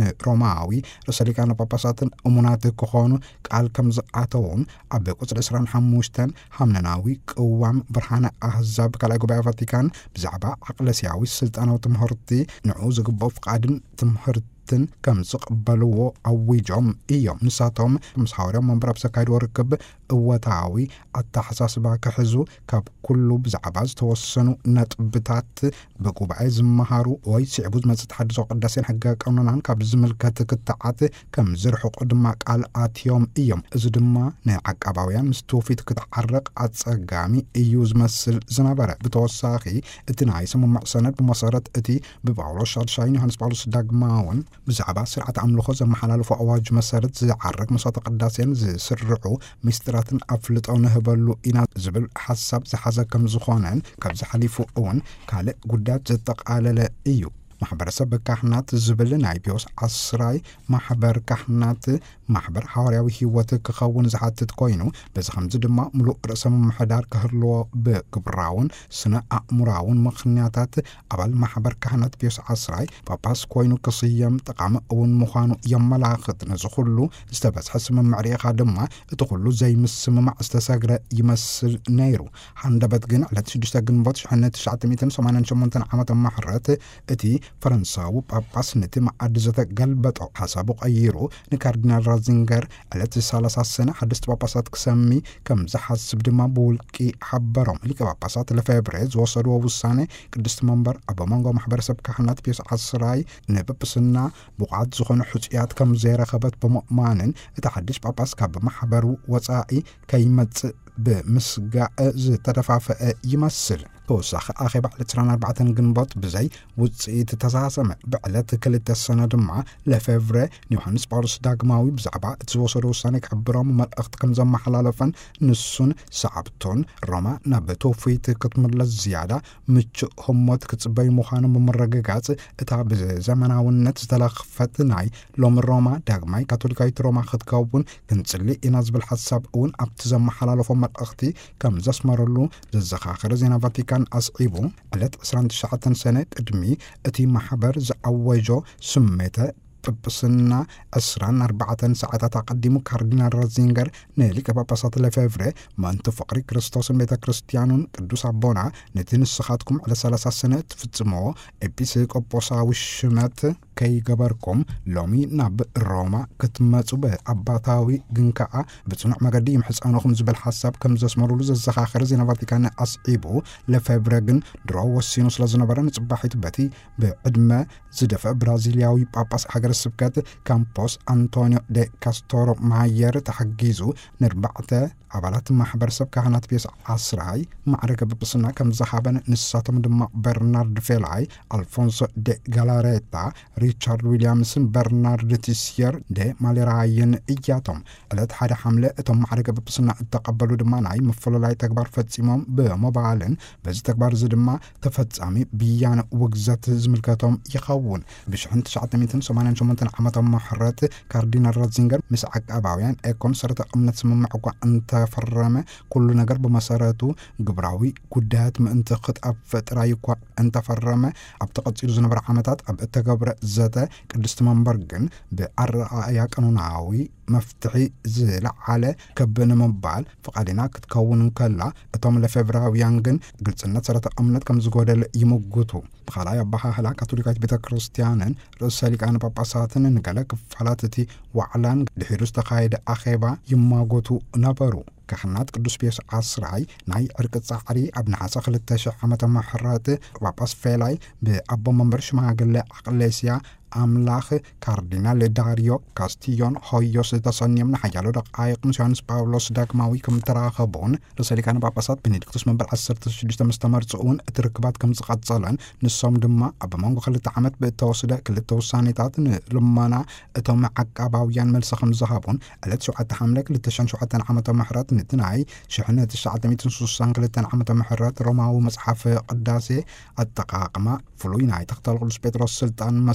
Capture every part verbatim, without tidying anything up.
روماوي رساليكان باباساتن أمونات كخونو قال كم زعاتون أبي قصر إسران حموشتن حمناوي قوام برهان أحزاب كالا قبايا فاتيكان بزعبا عقل سياوي السلطانة وتمهرتي نعوز قبو فقادن تمهرت كم زقبلو أويجهم إيوم نساتهم مسحورهم من براب سكايد وركب وتعوي التحساس باك حزو كاب كله بزعباز توسنو نتبتات بقوبعي زمهارو وي سيعبوز ما تتحدثو قداسين حقا كوننان كاب زملكتك التعات كم زرحو قدماك على آتيوم إيوم إذ دما نعاك أباويان مستوفيت كتحرق أتساقامي إيوز مسل زنابرة بتوساخي اتناعي سمو معسانات بمسارات اتي ببعولو شارشاين يوحنس باولوس داقماون بزعبا سرعة عملو زم حلالو أواج مسارت زي عرق مساط قداسين زي سرعو مستراتن أفلت أو نهبلو إنا زبل حساب زي حزا كم زخوانان كاب زي حليفو أون كالي قدات زي تقالة إيو محبر سب كحنات زبل نايبيوس عصراي محبر كحنات محبر حواريوي هيوات كخون زحاتت كوينو بز خمز دما ملو رسم محدار كهرلو بكبراون سنة أمراون مخنياتات أبال محبر كحنات بيوس عصراي باباس كوينو كصيام تقام أون مخانو يملاخت نزخلو استبس حسم معريقا دما اتخلو زي مسم مع استساقرا يمسل نيرو حندبت جن على تشدشتا جنبوتش حنا تشعت ميتم سمانا شمونتن عمة محرات اتي فرنساو باباس نتي مع عدزة قلبت حسابو قيرو نكاردينال رازينجر التي سالسا السنة حدثت باباسات كسامي كم زحس بدما بولكي حبرهم لك باباسات لفابريز وصلوا ووساني قدست منبر أبا مانغو محبر سب كحنات بيس عصراي نببسنا بقعد زخون حسيات كم زيرا خبت بمؤمانن اتحدث باباس كاب محبرو وصائي كيمت بمسقع زي تدفع يمثل توسخ أخي بعد تران أربعة جنبات بزي وتصيت تزعزم بعد كل السنة دمعة لفيفري يوحنس بارس داغماوي بزعبا تزوصلوا سانك عبرام مال أخت كم زم حلالفن نسون سعبتون رما نبتو فيت كتمر للزيادة متش همات كتباي مخانم بمرقاقات اتعب زمناون تلخفت ناي لوم روما داغماي كاتوليكاي روما خد كوبون كنتسلي إناز بالحساب اون ابتزم حلالفن مال أختي كم زسمرلو للزخاخر زينا فاتيكان كان أصعيبو علت عشرين تسعة سنة أدمي أتي محبر زعوجو سميته ببسنا عشرين أربعة ساعات تقدم كاردينال رازينجر نيلك باباسات لفيفري ما انتو فقري كريستوس ميتا كريستيانون قدوس عبونا نتين السخاتكم على ثلاثة سنة فتسمو ابيسيك أبوسا وشمات كي جبركم لومي ناب روما كتماتو به أباتاوي جنكا بتصنع مقديم حسانوكم زبال حساب كم زسمرو لز الزخاخر زينا فاتيكان أصعيبو لفيفريغن درو والسينوس لزنبران صباحيت باتي بعدما زدفع برازيلياوي باباس حقر السبكات كامبوس أنطونيو دي كاستورو معير تحجيزو نربعته عبالات محبر سبكا هنات بيس عصراي معركة ببصنا كم زحابا نساتم دم برنارد فيلاي ألفونسو دي غالاريتا ريتشارد ويليامسون برنارد تيسير دي مالي رايين إياتهم ألات حدا حملة اتم معركة ببصنا التقبلو دماناي مفلولاي تكبر فتسيمهم بمبالن بز تكبر زدما تفتسامي بيان وقزات زملكاتهم يخون بشحن تسعة ميتين سمانين شمونتن عمتهم محرات كاردينال راتزينجر مسعك أباويان ايكون سرطة أمنة سممعكو أنت فرمه كل نجر بمسارته جبراوي كدات ما انت قد أبفت رايكوا انت فرمه أبتقد سيرز نبر عمتات أب التجبر ذاته كدستمان برجن بعرقايا قانوناوي مفتحي زل على كبن مبال فقالنا كتكون كلا اتم لفبراويانجن قلت ان سرت امنت كم زغودل يمغوتو بخلايا بها هلا كاثوليكات بيتا كريستيانن رسالك انا باباساتن نقلك فلاتتي وعلان دحيروس تقايد اخيبا يمغوتو نبرو كحنات قدوس بيس عصراي ناي عرق صحري ابن حسا خلتش عمت محرات واباس فيلاي بأبو منبرش ماغل عقليسيا أملاخ كاردينال داريو كاستيون هويوس تصنيم نحيالو دقائق مسيانس باولوس داكماوي كم تراخبون رسالي كان باباسات بنديكتوس من بالعسر تشجيش مستمر تسعون اتركبات كم زقات صالان نصوم دما أبا مانغو خلت عمت بالتوصيدة كل التوصانيتات لمانا اتوم عقاباويان ملسخم زهابون الات شعات حملك لتشان شعات عمت محرات نتناي شحنة الشعات ميتن سوسان كلتن عمت محرات روماو مصحف قداسي التقاقما فلويناي تختلق لس بيتروس سلطان مسارات بزم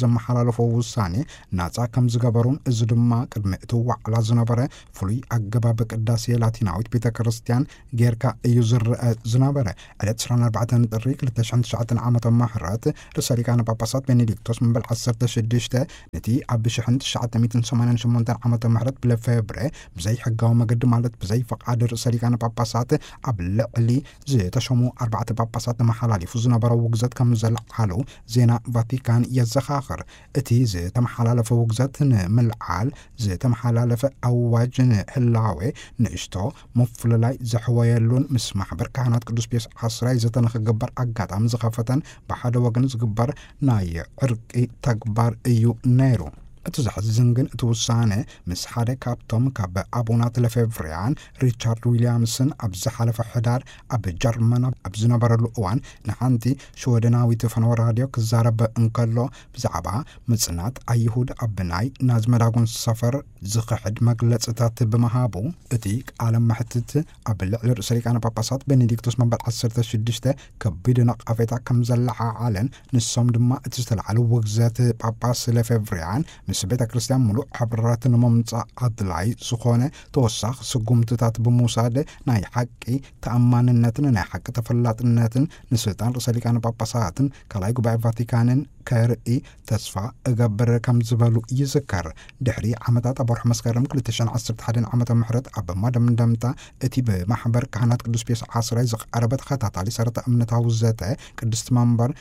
ዘመሓላለፈው ውሳኔ ናጻ ከም ዝገበሩን እዚ ድማ ቅድሚ እቲ ዋዕላ ዝነበረ ፍሉይ ኣገባብ ቅዳሴ ላቲናዊት ቤተ ክርስቲያን ጌርካ እዩ ዝርአ ዝነበረ። ዕለት عشرين أربعة ጥሪ ألفين وتسعة ዓመተ ምህረት ርእሰ ሊቃነ ጳጳሳት ቤኔዲክቶስ መንበል عشرة وستة ነቲ ኣብ ألف وتسعمائة وثمانية وثمانين ዓመተ ምህረት ብለፌብረ ብዘይ ሕጋዊ መገዲ ማለት ብዘይ ፈቃድ ርእሰ ሊቃነ ጳጳሳት ኣብ ልዕሊ ዝተሾሙ ኣርባዕተ ጳጳሳት መሓላሊፉ ዝነበረ ውግዘት ከም ዘለዓሉ ዜና ቫቲካን የዘኻኽር። እቲ ዝተመሓላለፈ ውግዘት ንምልዓል ዝተመሓላለፈ ኣዋጅ ንህላዌ ንእሽቶ ምፍልላይ ዘሕወየሉን ምስ ማሕበር ካህናት ቅዱስ ፒዮስ ዓስራይ ዘተንክግበር ኣጋጣሚ ዝኸፈተን ብሓደ ወገን ዝግበር ናይ ዕርቂ ተግባር እዩ ነይሩ። እቲ ዘሕዝን ግን እቲ ውሳነ ምስ ሓደ ካብቶም ካብ ኣቡናት ለፌብርያን ሪቻርድ ዊልያምስን ኣብ ዝሓለፈ ሕዳር ኣብ ጀርመን ኣብ ዝነበረሉ እዋን ንሓንቲ ሽወደናዊት ፈነወ ራድዮ ክዛረብ እንከሎ ብዛዕባ ምጽናት ኣይሁድ ኣብ ናይ ናዝመዳጉን ሰፈር ዝኽሕድ መግለጽታት ብምሃቡ እቲ ቃለ መሕትት ኣብ ልዕሊ ርእሰ ሊቃነ ጳጳሳት ቤኔዲክቶስ መንበል عشرة وستة ከቢድ ነቐፌታ ከም ዘለዓዓለን ንሶም ድማ እቲ ዝተለዓለ ውግዘት ጳጳስ ለፌብርያን ምስ ቤተ ክርስቲያን ሙሉእ ሕብረትን መምጻእ ኣድላይ ዝኾነ ተወሳኽ ስጉምትታት ብምውሳድ ናይ ሓቂ ተኣማንነትን ናይ ሓቂ ተፈላጥነትን ንስልጣን ርእሰ ሊቃነ ጳጳሳትን ካልኣይ ጉባኤ ቫቲካንን ከርኢ ተስፋ እገብር ከም ዝበሉ ይዝከር። ድሕሪ ዓመታት ኣብ ወርሒ መስከረም ألفين وعشرة ዓመተ ምህረት ኣብ ማደምደምታ እቲ ብማሕበር ካህናት ቅዱስ ፒዮስ ዓስራይ ዝቐረበ ተኸታታሊ ሰረተ እምነታዊ ዘተ ቅድስት መንበር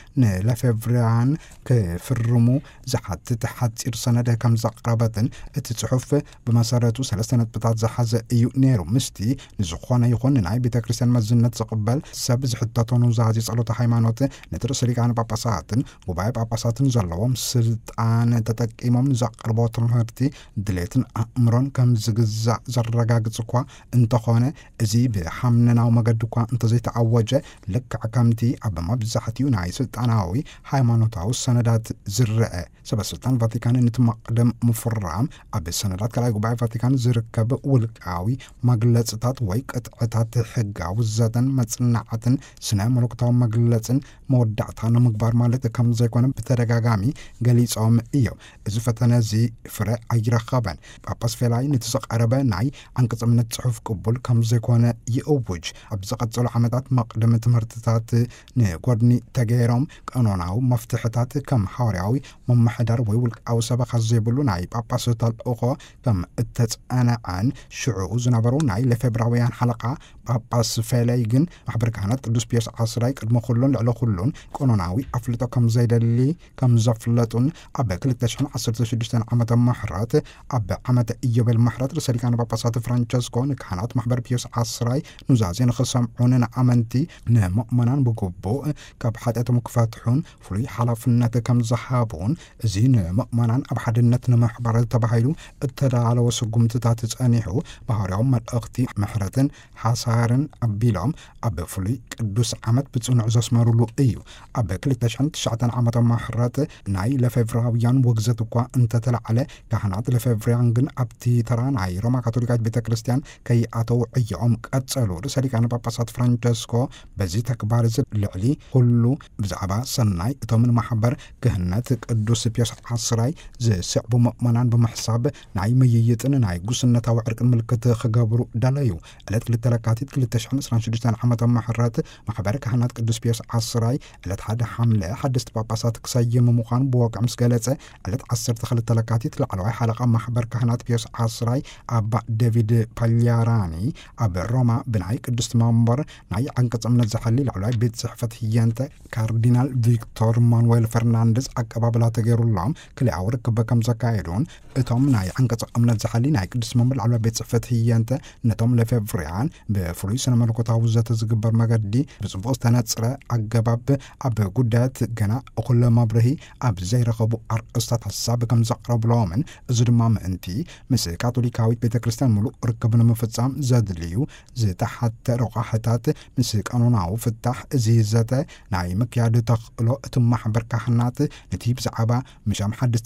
ንለፌብርያን ክፍርሙ ዝሓትት ሓፂር ሰነድ ከም ዘቕረበትን እቲ ጽሑፍ ብመሰረቱ ሰለስተ ነጥብታት ዝሓዘ እዩ ነይሩ። ምስቲ ንዝኾነ ይኹን ናይ ቤተ ክርስቲያን መዝነት ዝቕበል ሰብ ዝሕተቶ ኑዛዜ ጸሎተ ሃይማኖት ነቲ ርእሰ ሊቃነ ጳጳሳትን ጉባኤ ጳጳሳትን ዘለዎም ስልጣን ተጠቂሞም ዘቕርቦ ትምህርቲ ድሌትን ኣእምሮን ከም ዝግዛእ ዘረጋግጽ እኳ እንተኾነ እዚ ብሓምነናዊ መገዲ እኳ እንተዘይተዓወጀ ልክዕ ከምቲ ኣብ መብዛሕትኡ ናይ ስልጣናዊ ሃይማኖታዊ ሰነዳት ዝርአ ሰበስልጣን ቫቲካን ነቲ መቅደም ምፍራም ኣብ ሰነዳት ካልኣይ ጉባኤ ቫቲካን ዝርከብ ውልቃዊ መግለጽታት ወይ ቅጥዕታት ሕጋዊ ዘተን መጽናዕትን ስነ መለኮታዊ መግለጽን መወዳዕታ ንምግባር ማለት ከም ዘይኮነ ብተደጋጋሚ ገሊጾም እዮም። እዚ ፈተነ እዚ ፍረ ኣይረኸበን። ጳጳስ ፌላይ ነቲ ዝቐረበ ናይ አንቀጽ እምነት ጽሑፍ ቅቡል ከም ዘይኮነ ይእውጅ። ኣብ ዝቐጸሉ ዓመታት መቅደም ትምህርትታት ንጎድኒ ተገይሮም ቀኖናዊ መፍትሕታት ከም ሓዋርያዊ መማሕዳር ወይ ውልቃዊ ሰበኻ ዘይብሉ ናይ ጳጳስ ተልእኾ ከም እተጸንዐን ሽዑ ዝነበሩ ናይ ለፌብራውያን ሓለቓ ጳጳስ ፌላይ ግን ማሕበር ካህናት ቅዱስ ፒዮስ ዓስራይ ቅድሚ ኩሉን ልዕሊ ኩሉን ቀኖናዊ ኣፍልጦ ከም ዘይደሊ ከም ዘፍለጡን ኣብ ألفين وستة ዓመተ ምህረት ኣብ ዓመተ ኢዮቤል ምሕረት ርእሰ ሊቃነ ጳጳሳት ፍራንቸስኮ ንካህናት ማሕበር ፒዮስ ዓስራይ ኑዛዜ ንኽሰምዑን ንኣመንቲ ንምእመናን ብግቡእ ካብ ሓጢአቶም ክፈትሑን ፍሉይ ሓላፍነት ከም ዝሃቡን እዚ ንምእመናን ኣብ ሓድነት ንምሕባር ተባሂሉ እተዳለወ ስጉምትታት ጸኒሑ ባህርያዊ መልእኽቲ ምሕረትን ሓሳርን ኣቢሎም ኣብ ፍሉይ ቅዱስ ዓመት ብጽኑዕ ዘስመሩሉ እዩ። ኣብ ألفين وتسعة ዓመተ ምህረት ናይ ለፌብራውያን ውግዘት እኳ እንተተለዓለ ካህናት ለፌብራውያን ግን ኣብቲ ተራ ናይ ሮማ ካቶሊካዊት ቤተ ክርስቲያን ከይኣተው ዕዮኦም ቀጸሉ። ርእሰ ሊቃነ ጳጳሳት ፍራንቸስኮ በዚ ተግባር እዚ ልዕሊ ኩሉ ብዛዕባ ሰናይ እቶም ማሕበር ክህነት ቅዱስ ፒዮስ ዓስራይ ዝስዕቡ ምእመናን ብምሕሳብ ናይ ምይይጥን ናይ ጉስነታዊ ዕርቅን ምልክት ክገብሩ ደለዩ። ዕለት ክልተ ለካቲት ألفين وعشرين ዓመተ ምህረት ማሕበር ካህናት ቅዱስ ፒዮስ ዓስራይ ዕለት ሓደ ሐምለ ሓደስቲ ጳጳሳት ክሰይም ምዃኑ ብወቅዕ ምስ ገለጸ ዕለት ዓሰርተ ክልተ ለካቲት ላዕለዋይ ሓለቓ ማሕበር ካህናት ፒዮስ ዓስራይ ኣባ ዴቪድ ፓልያራኒ ኣብ ሮማ ብናይ ቅዱስ መንበር ናይ አንቀጽ እምነት ዝሓሊ ላዕለዋይ ቤት ጽሕፈት ህየንተ ካርዲናል ቪክቶር ማኑዌል ፈርናንደስ ኣቀባብላ ተገይሩሎም ክልኣዊ ርክበ ከም ዘካየዱን እቶም ናይ አንቀጽ እምነት ዝሓሊ ናይ ቅዱስ መንበር ላዕለዋይ ቤት ጽሕፈት ህየንተ ነቶም ለፌብርያን ብፍሉይ ስነ መለኮታዊ ዘተ ዝግበር መገዲ ብጽቡቕ ዝተነጽረ ኣገባብ ኣብ ጉዳያት ገና እኹለ መብርሂ ኣብ ዘይረኸቡ ኣርእስታት ሓሳብ ከም ዘቕረብሎምን እዚ ድማ ምእንቲ ምስ ካቶሊካዊት ቤተ ክርስቲያን ሙሉእ ርክብ ንምፍጻም ዘድልዩ ዝተሓተ ረቓሕታት ምስ ቀኖናዊ ፍታሕ እዚ ዘተ ናይ ምክያድ ተኽእሎ እቲ ማሕበር ካህናት ነቲ ብዛዕባ ምሻም ሓድስቲ ጳጳሳት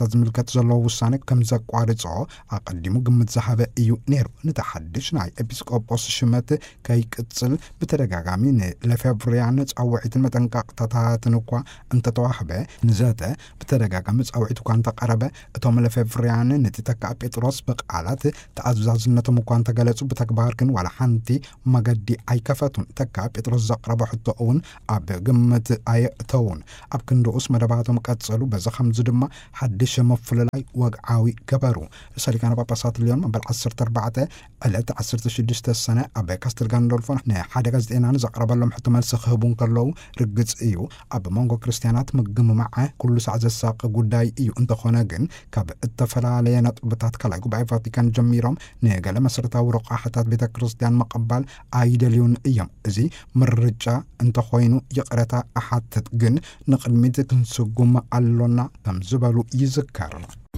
ዝምልከት ዘሎ ውሳነ ከም ዘቋርጾ ኣቀዲሙ ግምት ዝሃበ እዩ ነይሩ ንተሓድሽ ናይ ኤጲስቆጶስ ሽመት ከይቅጽል ብተደጋጋሚ ንለፌብርያን ጻውዒትን መጠንቀቅታትን እኳ እንተተዋህበ ንዘተ ብተደጋጋሚ ጻውዒት እኳ እንተቀረበ እቶም ለፌብርያን ንትተካ ጴጥሮስ በቃላት ተኣዛዝነቶም እኳ እንተገለጹ በተግባር ግን ዋላ ሓንቲ መገዲ ኣይከፈቱን ተካ ጴጥሮስ ዘቅረበ ሕቶ እውን ኣብ ግምት ኣየእተውን ኣብ ክንድኡስ መደባቶም ቀጸሉ በዛ ከምዚ ድማ ሓድሽ መፍለላይ ወግዓዊ ገበሩ ሰሊካነ ጳጳሳት ሊዮን መበል ዓሰርተ ኣርባዕተ ዕለት ዓሰርተ ሽዱሽተ ሰነ ኣብ ካስተል ጋንዶልፎ ንሓደ ጋዜጠኛን ዘቅረበሎም ሕቶ መልሲ ክህቡን ከለዉ ርግጽ እዩ ኣብ መንጎ ክርስቲያናት ምግምማዕ ኩሉ ሰዕ ዘሳቂ ጉዳይ እዩ እንተኾነ ግን ካብ እተፈላለየ ነጥብታት ካልኣይ ጉባኤ ቫቲካን ጀሚሮም ንገለ መሰረታዊ ረቃሕታት ቤተ ክርስቲያን መቐባል ኣይደልዩን እዮም እዚ ምርጫ እንተኾይኑ ይቕረታ ኣሓትት ግን ንቅድሚት ክንስጉም ኣሎና ከም ዝበሉ ይዝከር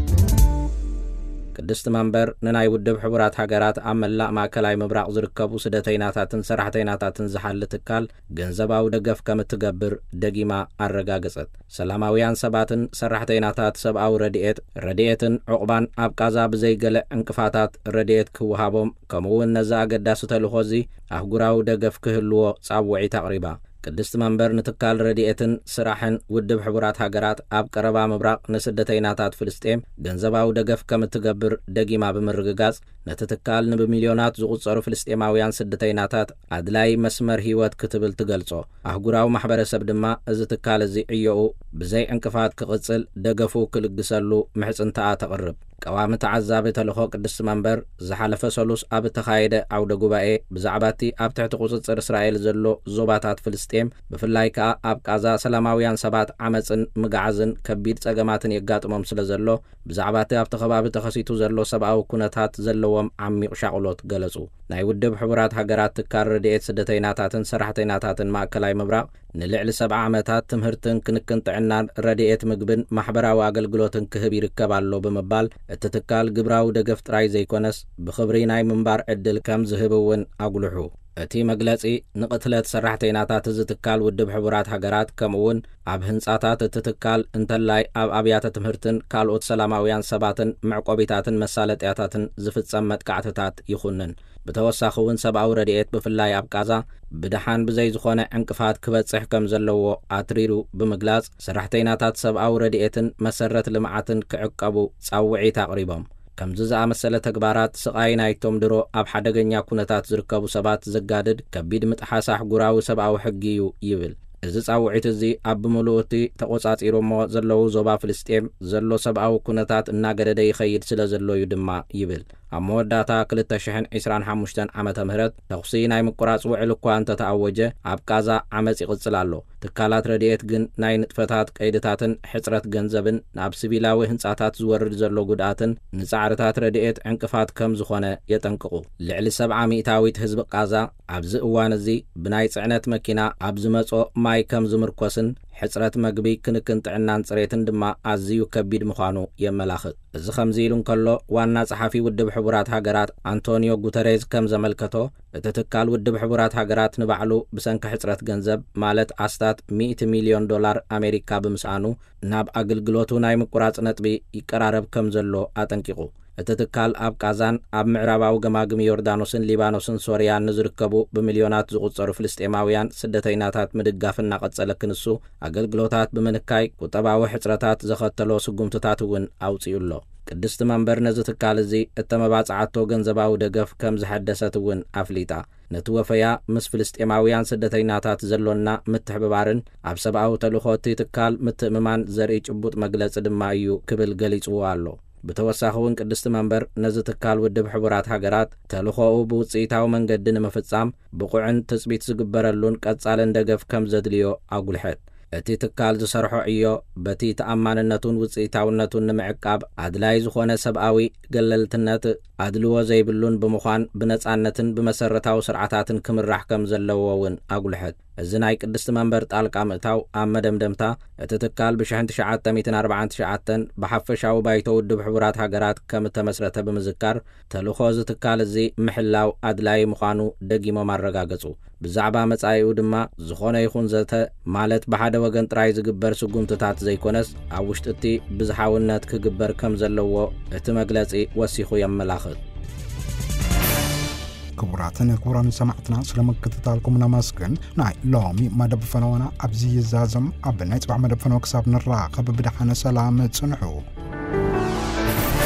ቅድስት መንበር ንናይ ውድብ ሕቡራት ሃገራት ኣብ መላእ ማእከላይ ምብራቅ ዝርከቡ ስደተኛታትን ሰራሕተኛታትን ዝሓሊ ትካል ገንዘባዊ ደገፍ ከም እትገብር ደጊማ ኣረጋገጸት ሰላማውያን ሰባትን ሰራሕተኛታት ሰብኣዊ ረድኤት ረድኤትን ዕቁባን ኣብ ቃዛ ብዘይገለ እንቅፋታት ረድኤት ክወሃቦም ከምኡውን ነዛ ኣገዳሲ ተልእኾ እዚ ኣህጉራዊ ደገፍ ክህልዎ ጻውዒት ኣቕሪባ ቅድስት መንበር ንትካል ረድኤትን ስራሕን ውድብ ሕቡራት ሃገራት ኣብ ቀረባ ምብራቅ ንስደተኛታት ፍልስጤም ገንዘባዊ ደገፍ ከም እትገብር ደጊማ ብምርግጋጽ ነቲ ትካል ንብሚልዮናት ዝቁጸሩ ፍልስጤማውያን ስደተኛታት ኣድላይ መስመር ህይወት ክትብል ትገልጾ ኣህጉራዊ ማሕበረሰብ ድማ እዚ ትካል እዚ ዕዮኡ ብዘይ እንቅፋት ክቕጽል ደገፉ ክልግሰሉ ምሕጽንተኣ ተቕርብ ቀዋሚ ተዓዛቢ ተልእኾ ቅድስት መንበር ዝሓለፈ ሰሉስ ኣብ ተኻየደ ዓውደ ጉባኤ ብዛዕባቲ ኣብ ትሕቲ ቁጽጽር እስራኤል ዘሎ ዞባታት ፍልስጤም ብፍላይ ከዓ ኣብ ቃዛ ሰላማውያን ሰባት ዓመፅን ምጋዓዝን ከቢድ ጸገማትን የጋጥሞም ስለ ዘሎ ብዛዕባቲ ኣብቲ ከባቢ ተኸሲቱ ዘሎ ሰብኣዊ ኩነታት ዘለዎም ዓሚቕ ሻቕሎት ገለጹ ናይ ውድብ ሕቡራት ሃገራት ትካል ረድኤት ስደተኛታትን ሰራሕተኛታትን ማእከላይ ምብራቅ ንልዕሊ ሰብዓ ዓመታት ትምህርትን ክንክን ጥዕናን ረድኤት ምግብን ማሕበራዊ ኣገልግሎትን ክህብ ይርከብ ኣሎ ብምባል እቲ ትካል ግብራዊ ደገፍ ጥራይ ዘይኮነስ ብኽብሪ ናይ ምንባር ዕድል ከም ዝህብ እውን ኣጉልሑ እቲ መግለጺ ንቕትለት ሰራሕተኛታት እዚ ትካል ውድብ ሕቡራት ሃገራት ከምኡውን ኣብ ህንጻታት እቲ ትካል እንተላይ ኣብ ኣብያተ ትምህርትን ካልኦት ሰላማውያን ሰባትን ምዕቆቢታትን መሳለጥያታትን ዝፍጸም መጥቃዕትታት ይኹንን ብተወሳኺ እውን ሰብኣዊ ረድኤት ብፍላይ ኣብ ቃዛ ብድሓን ብዘይ ዝኾነ ዕንቅፋት ክበጽሕ ከም ዘለዎ ኣትሪሩ ብምግላጽ ሰራሕተኛታት ሰብኣዊ ረድኤትን መሰረት ልምዓትን ክዕቀቡ ጻውዒት ኣቕሪቦም ከምዚ ዝኣመሰለ ተግባራት ስቃይ ናይቶም ድሮ ኣብ ሓደገኛ ኩነታት ዝርከቡ ሰባት ዘጋድድ ከቢድ ምጥሓስ ኣሕጉራዊ ሰብኣዊ ሕጊ እዩ ይብል እዚ ጻውዒት እዚ ኣብ ብምሉእቲ ተቆጻጺሮሞ ዘለዉ ዞባ ፍልስጤም ዘሎ ሰብኣዊ ኩነታት እናገደደ ይኸይድ ስለ ዘሎ እዩ ድማ ይብል ኣብ መወዳእታ ክልተ ሽሕን ዒስራን ሓሙሽተ ዓመተ ምህረት ተኹሲ ናይ ምቁራጽ ውዕል እኳ እንተተኣወጀ ኣብ ቃዛ ዓመፅ ይቕጽል ኣሎ ትካላት ረድኤት ግን ናይ ንጥፈታት ቀይድታትን ሕጽረት ገንዘብን ናብ ሲቪላዊ ህንጻታት ዝወርድ ዘሎ ጉድኣትን ንጻዕርታት ረድኤት ዕንቅፋት ከም ዝኾነ የጠንቅቑ ልዕሊ ሰብዓ ሚእታዊት ህዝቢ ቃዛ ኣብዚ እዋን እዚ ብናይ ጽዕነት መኪና ኣብ ዝመጾ ማይ ከም ዝምርኮስን ሕጽረት መግቢ ክንክን ጥዕናን ጽሬትን ድማ ኣዝዩ ከቢድ ምዃኑ የመላኽት እዚ ከምዚ ኢሉ እንከሎ ዋና ጸሓፊ ውድብ ሕቡራት ሃገራት አንቶኒዮ ጉተሬዝ ከም ዘመልከቶ እቲ ትካል ውድብ ሕቡራት ሃገራት ንባዕሉ ብሰንኪ ሕጽረት ገንዘብ ማለት ኣስታት ሚእቲ ሚልዮን ዶላር ኣሜሪካ ብምስኣኑ ናብ ኣገልግሎቱ ናይ ምቁራጽ ነጥቢ ይቀራረብ ከም ዘሎ ኣጠንቂቑ እቲ ትካል ኣብ ቃዛን ኣብ ምዕራባዊ ገማግም ዮርዳኖስን ሊባኖስን ሶርያን ንዝርከቡ ብሚልዮናት ዝቁጸሩ ፍልስጤማውያን ስደተኛታት ምድጋፍ እናቐጸለ ክንሱ ኣገልግሎታት ብምንካይ ቁጠባዊ ሕጽረታት ዘኸተሎ ስጉምትታት እውን ኣውፅዩሎ ቅድስት መንበር ነዚ ትካል እዚ እተመባጽዓቶ ገንዘባዊ ደገፍ ከም ዝሐደሰት እውን ኣፍሊጣ ነቲ ወፈያ ምስ ፍልስጤማውያን ስደተኛታት ዘሎና ምትሕብባርን ኣብ ሰብኣዊ ተልእኾ እቲ ትካል ምትእምማን ዘርኢ ጭቡጥ መግለጺ ድማ እዩ ክብል ገሊጽዎ ኣሎ ብተወሳኺ እውን ቅድስት መንበር ነዚ ትካል ውድብ ሕቡራት ሃገራት ተልእኾኡ ብውፅኢታዊ መንገዲ ንምፍጻም ብቑዕን ትጽቢት ዝግበረሉን ቀጻልን ደገፍ ከም ዘድልዮ ኣጉልሐት እቲ ትካል ዝሰርሖ ዕዮ በቲ ተኣማንነቱን ውፅኢታውነቱን ንምዕቃብ ኣድላይ ዝኾነ ሰብኣዊ ገለልትነት ኣድልዎ ዘይብሉን ብምዃን ብነጻነትን ብመሰረታዊ ስርዓታትን ክምራሕ ከም ዘለዎ እውን ኣጉልሐት እዚ ናይ ቅድስት መንበር ጣልቃ ምእታው ኣብ መደምደምታ እቲ ትካል ብ ትሽዓተ ሚእትን ኣርባዓን ትሽዓተን ብሓፈሻዊ ባይቶ ውድብ ሕቡራት ሃገራት ከም ተመስረተ ብምዝካር ተልእኾ እዚ ትካል እዚ ምሕላው ኣድላይ ምዃኑ ደጊሞም ኣረጋገጹ ብዛዕባ መጻኢኡ ድማ ዝኾነ ይኹን ዘተ ማለት ብሓደ ወገን ጥራይ ዝግበር ስጉምትታት ዘይኮነስ ኣብ ውሽጢ እቲ ብዝሓውነት ክግበር ከም ዘለዎ እቲ መግለጺ ወሲኹ የመላኽት። ክቡራትን ክቡራን ሰማዕትና ስለመከታተልኩም ነመስግን። ናይ ሎሚ መደብ ፈነወና ኣብዚ ይዛዘም ኣብ ናይ ጽባሕ መደብ ፈነወ ክሳብ ንራኸብ ብድሓነ ሰላም ጽንሑ።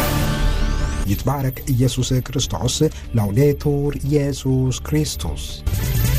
ይትባረክ ኢየሱስ ክርስቶስ። ላውዴቱር ኢየሱስ ክርስቶስ።